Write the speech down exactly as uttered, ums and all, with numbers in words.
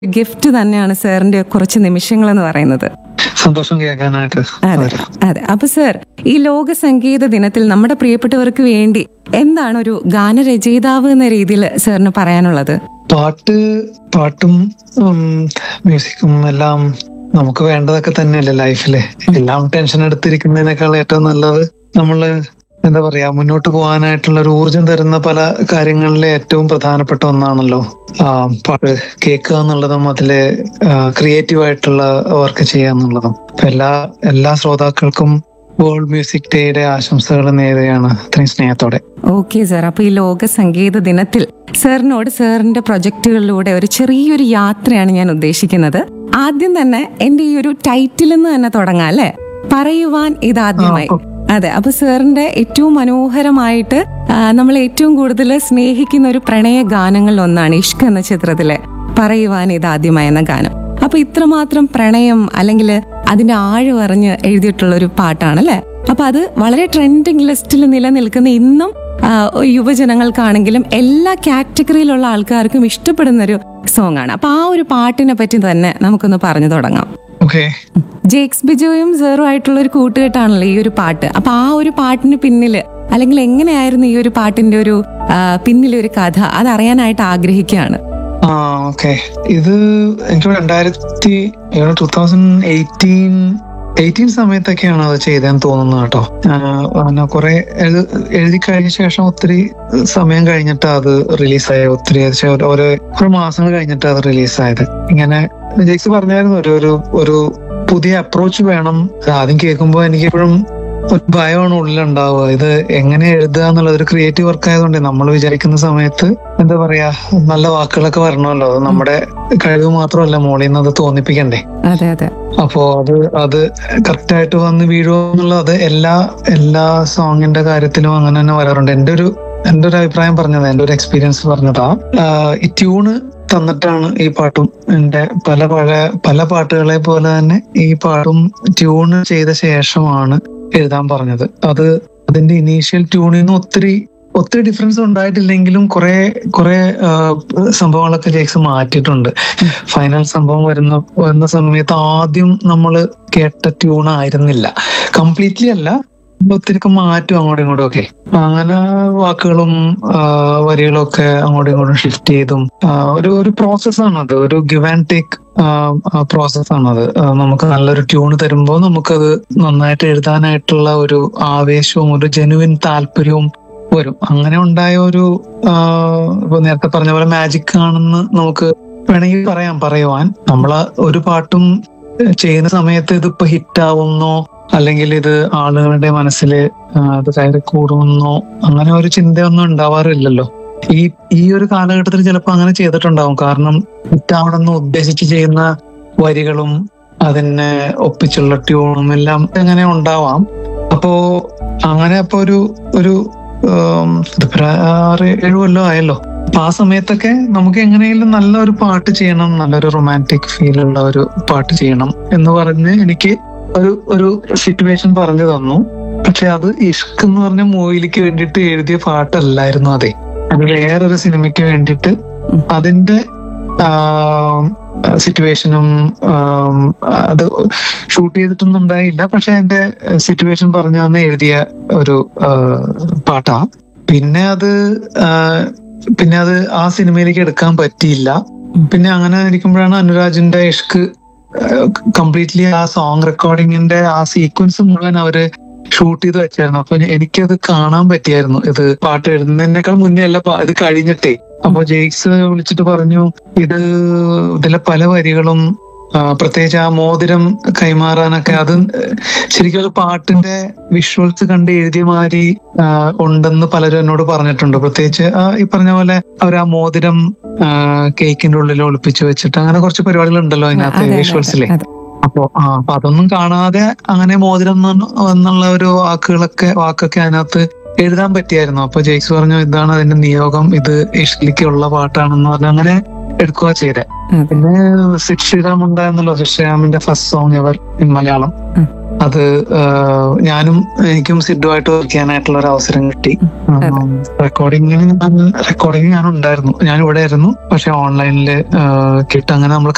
Gift തന്നെയാണ് സാറിന്റെ കുറച്ച് നിമിഷങ്ങൾ എന്ന് പറയുന്നത്. സന്തോഷം കേൾക്കാനായിട്ട്. അതെ അതെ. അപ്പൊ സർ, ഈ ലോക സംഗീത ദിനത്തിൽ നമ്മുടെ പ്രിയപ്പെട്ടവർക്ക് വേണ്ടി എന്താണ് ഒരു ഗാനരചയിതാവ് എന്ന രീതിയിൽ സാറിന് പറയാനുള്ളത്? പാട്ട് പാട്ടും മ്യൂസിക്കും എല്ലാം നമുക്ക് വേണ്ടതൊക്കെ തന്നെയല്ലേ ലൈഫില്. എല്ലാം ടെൻഷൻ എടുത്തിരിക്കുന്നതിനേക്കാൾ ഏറ്റവും നല്ലത് നമ്മള് എന്താ പറയാ മുന്നോട്ട് പോകാനായിട്ടുള്ള ഒരു ഊർജം തരുന്ന പല കാര്യങ്ങളിലെ ഏറ്റവും പ്രധാനപ്പെട്ട ഒന്നാണല്ലോ ആ പാട്ട് കേൾക്കുക എന്നുള്ളതും അതില് ക്രിയേറ്റീവ് ആയിട്ടുള്ള വർക്ക് ചെയ്യുക എന്നുള്ളതും. അപ്പൊ എല്ലാ എല്ലാ ശ്രോതാക്കൾക്കും വേൾഡ് മ്യൂസിക് ഡേയുടെ ആശംസകൾ നേരുകയാണ് ഇത്രയും സ്നേഹത്തോടെ. ഓക്കെ സാർ, അപ്പൊ ഈ ലോക സംഗീത ദിനത്തിൽ സാറിനോട് സാറിന്റെ പ്രൊജക്ടുകളിലൂടെ ഒരു ചെറിയൊരു യാത്രയാണ് ഞാൻ ഉദ്ദേശിക്കുന്നത്. ആദ്യം തന്നെ എന്റെ ഈ ഒരു ടൈറ്റിൽ നിന്ന് തന്നെ തുടങ്ങാം അല്ലെ, പറയുവാൻ ഇതാദ്യമായി. അതെ, അപ്പൊ സാറിന്റെ ഏറ്റവും മനോഹരമായിട്ട് നമ്മൾ ഏറ്റവും കൂടുതൽ സ്നേഹിക്കുന്ന ഒരു പ്രണയ ഗാനങ്ങളിൽ ഒന്നാണ് ഇഷ്ക് എന്ന ചിത്രത്തിലെ പറയുവാൻ ഇതാദ്യമായി എന്ന ഗാനം. അപ്പൊ ഇത്രമാത്രം പ്രണയം അല്ലെങ്കിൽ അതിന്റെ ആഴമറിഞ്ഞ് എഴുതിയിട്ടുള്ള ഒരു പാട്ടാണ് അല്ലെ. അപ്പൊ അത് വളരെ ട്രെൻഡിങ് ലിസ്റ്റിൽ നിലനിൽക്കുന്ന ഇന്നും യുവജനങ്ങൾക്കാണെങ്കിലും എല്ലാ കാറ്റഗറിയിലുള്ള ആൾക്കാർക്കും ഇഷ്ടപ്പെടുന്ന ഒരു സോങ് ആണ്. അപ്പൊ ആ ഒരു പാട്ടിനെ പറ്റി തന്നെ നമുക്കൊന്ന് പറഞ്ഞു തുടങ്ങാം. ജേക്സ് ബിജോയും സാറും ആയിട്ടുള്ള ഒരു കൂട്ടുകെട്ടാണല്ലോ ഈ ഒരു പാട്ട്. അപ്പൊ ആ ഒരു പാട്ടിന് പിന്നില് അല്ലെങ്കിൽ എങ്ങനെയായിരുന്നു ഈ ഒരു പാട്ടിന്റെ ഒരു പിന്നിലെ ഒരു കഥ, അതറിയാനായിട്ട് ആഗ്രഹിക്കുകയാണ്. ആ ഓക്കെ, ഇത് എനിക്ക് രണ്ടായിരത്തി ടൂ തൗസൻഡ് എയ്റ്റീൻ എയ്റ്റീൻ സമയത്തൊക്കെയാണ് അത് ചെയ്തതെന്ന് തോന്നുന്നത് കേട്ടോ. കുറെ എഴുതി കഴിഞ്ഞ ശേഷം ഒത്തിരി സമയം കഴിഞ്ഞിട്ട് അത് റിലീസായ ഒത്തിരി ഓരോ കുറെ മാസങ്ങൾ കഴിഞ്ഞിട്ട് അത് റിലീസായത്. ഇങ്ങനെ ജെയ്ക്സ് പറഞ്ഞായിരുന്നു ഒരു ഒരു ഒരു പുതിയ അപ്രോച്ച് വേണം. ആദ്യം കേൾക്കുമ്പോൾ എനിക്ക് എപ്പോഴും ഒരു ഭയമാണ് ഉള്ളിലുണ്ടാവുക, ഇത് എങ്ങനെ എഴുതുക എന്നുള്ളത്. ഒരു ക്രിയേറ്റീവ് വർക്ക് ആയതുകൊണ്ട് നമ്മൾ വിചാരിക്കുന്ന സമയത്ത് എന്താ പറയാ നല്ല വാക്കുകളൊക്കെ വരണമല്ലോ. അത് നമ്മുടെ കഴിവ് മാത്രമല്ല, മോളിൽ നിന്ന് അത് തോന്നിപ്പിക്കണ്ടേ. അതെ അതെ. അപ്പോ അത് അത് കറക്റ്റ് ആയിട്ട് വന്ന് വീഴുമോ എന്നുള്ളത് എല്ലാ എല്ലാ സോങ്ങിന്റെ കാര്യത്തിലും അങ്ങനെ തന്നെ വരാറുണ്ട്. എന്റെ ഒരു എന്റെ ഒരു അഭിപ്രായം പറഞ്ഞത്, എന്റെ ഒരു എക്സ്പീരിയൻസ് പറഞ്ഞതാ. ഈ ട്യൂണ് തന്നിട്ടാണ് ഈ പാട്ടും എന്റെ പല പഴയ പല പാട്ടുകളെ പോലെ തന്നെ ഈ പാട്ടും ട്യൂണ് ചെയ്ത ശേഷമാണ് എഴുതാൻ പറഞ്ഞത്. അത് അതിന്റെ ഇനീഷ്യൽ ട്യൂണിൽ നിന്ന് ഒത്തിരി ഒത്തിരി ഡിഫറൻസ് ഉണ്ടായിട്ടില്ലെങ്കിലും കുറെ കുറെ സംഭവങ്ങളൊക്കെ ജേക്സ് മാറ്റിയിട്ടുണ്ട്. ഫൈനൽ സംഭവം വരുന്ന വരുന്ന സമയത്ത് ആദ്യം നമ്മൾ കേട്ട ട്യൂൺ ആയിരുന്നില്ല, കംപ്ലീറ്റ്ലി അല്ല, ഒത്തിരി മാറ്റും അങ്ങോട്ടും ഇങ്ങോട്ടും ഒക്കെ. അങ്ങനെ വാക്കുകളും വരികളും ഒക്കെ അങ്ങോട്ടും ഇങ്ങോട്ടും ഷിഫ്റ്റ് ചെയ്തും ഒരു ഒരു പ്രോസസ്സാണത്, ഒരു ഗിവ് ആൻഡ് ടേക്ക് പ്രോസസ്സാണത്. നമുക്ക് നല്ലൊരു ട്യൂൺ തരുമ്പോൾ നമുക്കത് നന്നായിട്ട് എഴുതാനായിട്ടുള്ള ഒരു ആവേശവും ഒരു ജെനുവിൻ താല്പര്യവും വരും. അങ്ങനെ ഉണ്ടായ ഒരു ഇപ്പൊ നേരത്തെ പറഞ്ഞ പോലെ മാജിക് ആണെന്ന് നമുക്ക് വേണമെങ്കിൽ പറയാം. പറയുവാൻ നമ്മള് ഒരു പാട്ടും ചെയ്യുന്ന സമയത്ത് ഇതിപ്പോ ഹിറ്റാവുന്നോ അല്ലെങ്കിൽ ഇത് ആളുകളുടെ മനസ്സിൽ അത് കയറി കൂടുമെന്നോ അങ്ങനെ ഒരു ചിന്തയൊന്നും ഉണ്ടാവാറില്ലല്ലോ. ഈ ഈ ഒരു കാലഘട്ടത്തിൽ ചിലപ്പോൾ അങ്ങനെ ചെയ്തിട്ടുണ്ടാവും. കാരണം ഹിറ്റാവണമെന്ന് ഉദ്ദേശിച്ച് ചെയ്യുന്ന വരികളും അതിനെ ഒപ്പിച്ചുള്ള ട്യൂണും എല്ലാം അങ്ങനെ ഉണ്ടാവാം. അപ്പോ അങ്ങനെ അപ്പൊ ഒരു ഒരു ആറ് ഏഴു കൊല്ലം ആയല്ലോ. അപ്പൊ ആ സമയത്തൊക്കെ നമുക്ക് എങ്ങനെയെങ്കിലും നല്ലൊരു പാട്ട് ചെയ്യണം, നല്ലൊരു റൊമാൻറ്റിക് ഫീലുള്ള ഒരു പാട്ട് ചെയ്യണം എന്ന് പറഞ്ഞ് എനിക്ക് ഒരു ഒരു സിറ്റുവേഷൻ പറഞ്ഞു തന്നു. പക്ഷെ അത് ഇഷ്ക് എന്ന് പറഞ്ഞ മൂവിയിലേക്ക് വേണ്ടിയിട്ട് എഴുതിയ പാട്ടല്ലായിരുന്നു. അതെ, അത് വേറൊരു സിനിമയ്ക്ക് വേണ്ടിയിട്ട് അതിന്റെ സിറ്റുവേഷനും അത് ഷൂട്ട് ചെയ്തിട്ടൊന്നും ഉണ്ടായില്ല. പക്ഷെ എന്റെ സിറ്റുവേഷൻ പറഞ്ഞു തന്നെ എഴുതിയ ഒരു പാട്ടാ. പിന്നെ അത് പിന്നെ അത് ആ സിനിമയിലേക്ക് എടുക്കാൻ പറ്റിയില്ല. പിന്നെ അങ്ങനെ ഇരിക്കുമ്പോഴാണ് അനുരാജിന്റെ ഇഷ്ക് കംപ്ലീറ്റ്ലി ആ സോങ് റെക്കോർഡിങ്ങിന്റെ ആ സീക്വൻസ് മുഴുവൻ അവര് ഷൂട്ട് ചെയ്ത് വെച്ചായിരുന്നു. അപ്പൊ എനിക്കത് കാണാൻ പറ്റിയായിരുന്നു. ഇത് പാട്ട് എഴുതുന്നതിനേക്കാൾ മുന്നേ അല്ല, ഇത് കഴിഞ്ഞിട്ടേ. അപ്പൊ ജെയ്ക്സ് വിളിച്ചിട്ട് പറഞ്ഞു, ഇത് ഇതിലെ പല വരികളും പ്രത്യേകിച്ച് ആ മോതിരം കൈമാറാനൊക്കെ അത് ശരിക്കും ഒരു പാട്ടിന്റെ വിഷ്വൽസ് കണ്ട് എഴുതിയ മാതിരി ഉണ്ടെന്ന് പലരും എന്നോട് പറഞ്ഞിട്ടുണ്ട്. പ്രത്യേകിച്ച് ഈ പറഞ്ഞ പോലെ അവർ ആ മോതിരം കേക്കിന്റെ ഉള്ളിൽ ഒളിപ്പിച്ചു വെച്ചിട്ട് അങ്ങനെ കുറച്ച് പരിപാടികൾ ഉണ്ടല്ലോ അതിനകത്ത് വിഷ്വൽസിലെ. അപ്പൊ ആ അപ്പൊ അതൊന്നും കാണാതെ അങ്ങനെ മോതിരം എന്നുള്ള ഒരു വാക്കുകളൊക്കെ വാക്കൊക്കെ അതിനകത്ത് എഴുതാൻ പറ്റിയായിരുന്നു. അപ്പൊ ജെയ്ക്സ് പറഞ്ഞു, ഇതാണ് അതിന്റെ നിയോഗം, ഇത് ഇഷ്കിലേക്കുള്ള പാട്ടാണെന്ന് പറഞ്ഞു അങ്ങനെ എടുക്കുക ചെയ്തേ. പിന്നെ സിഡ് ശ്രീറാം ഉണ്ടായിരുന്നല്ലോ, Sid ശ്രീറാമിന്റെ first song ever in Malayalam. അത് ഞാനും എനിക്കും സിഡുമായിട്ട് വർക്ക് ചെയ്യാനായിട്ടുള്ള ഒരു അവസരം കിട്ടി. റെക്കോർഡിങ്ങിന് റെക്കോർഡിങ് ഞാൻ ഉണ്ടായിരുന്നു, ഞാൻ ഇവിടെ ആയിരുന്നു. പക്ഷെ ഓൺലൈനില് കിട്ടും. അങ്ങനെ നമ്മൾ